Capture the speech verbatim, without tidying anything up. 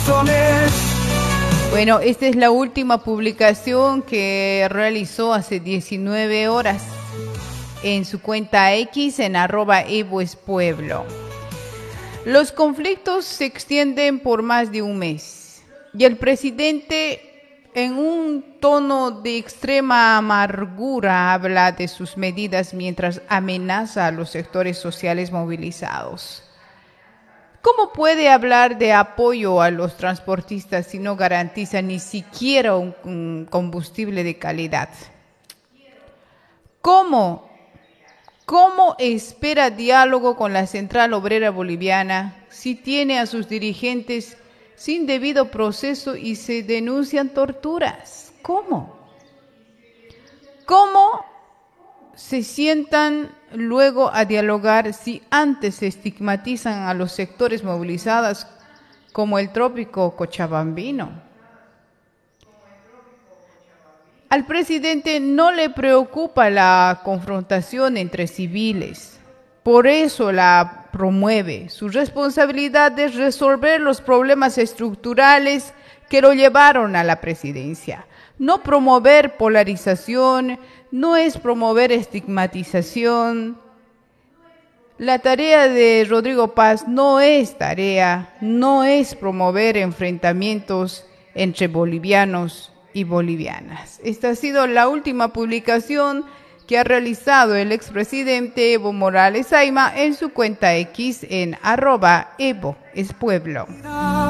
Bueno, esta es la última publicación que realizó hace diecinueve horas en su cuenta X en arroba Evo es Pueblo. Los conflictos se extienden por más de un mes y el presidente, en un tono de extrema amargura, habla de sus medidas mientras amenaza a los sectores sociales movilizados. ¿Cómo puede hablar de apoyo a los transportistas si no garantiza ni siquiera un, un combustible de calidad? ¿Cómo, ¿Cómo espera diálogo con la Central Obrera Boliviana si tiene a sus dirigentes sin debido proceso y se denuncian torturas? ¿Cómo? ¿Cómo se sientan luego a dialogar si antes se estigmatizan a los sectores movilizados como el trópico cochabambino? Al presidente no le preocupa la confrontación entre civiles, por eso la promueve. Su responsabilidad es resolver los problemas estructurales que lo llevaron a la presidencia. No promover polarización, no es promover estigmatización. La tarea de Rodrigo Paz no es tarea, no es promover enfrentamientos entre bolivianos y bolivianas. Esta ha sido la última publicación que ha realizado el expresidente Evo Morales Ayma en su cuenta X en arroba Evo es Pueblo.